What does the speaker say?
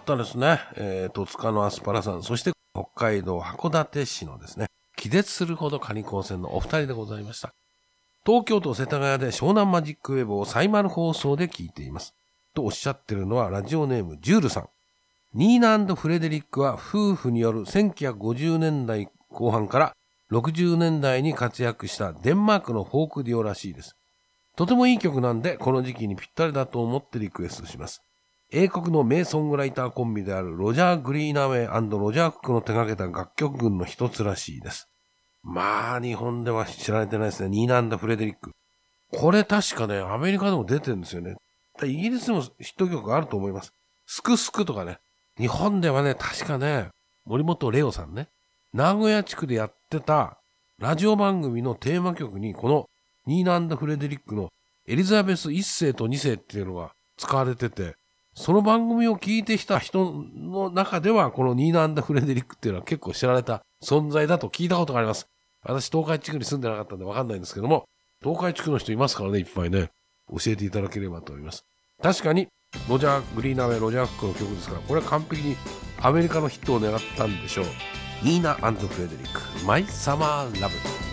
ったですね。戸塚のアスパラさん、そして北海道函館市のですね、気絶するほどカニ高専のお二人でございました。東京都世田谷で湘南マジックウェブをサイマル放送で聞いています。とおっしゃってるのはラジオネームジュールさん。ニーナ&フレデリックは夫婦による1950年代後半から60年代に活躍したデンマークのフォークデュオらしいです。とてもいい曲なんでこの時期にぴったりだと思ってリクエストします。英国の名ソングライターコンビであるロジャー・グリーナウェイ&ロジャー・クックの手掛けた楽曲群の一つらしいです。まあ日本では知られてないですね。ニーナ&フレデリック。これ確かね、アメリカでも出てるんですよね。イギリスでもヒット曲あると思います。スクスクとかね。日本ではね、確かね、森本レオさんね。名古屋地区でやってたラジオ番組のテーマ曲にこのニーナ&フレデリックのエリザベス1世と2世っていうのが使われてて、その番組を聞いてきた人の中ではこのニーナ&フレデリックっていうのは結構知られた存在だと聞いたことがあります。私東海地区に住んでなかったんでわかんないんですけども、東海地区の人いますからね、いっぱいね。教えていただければと思います。確かに、ロジャー・グリーナウェイ、ロジャー・フックの曲ですから、これは完璧にアメリカのヒットを狙ったんでしょう。ニーナ&フレデリック、マイ・サマー・ラブ。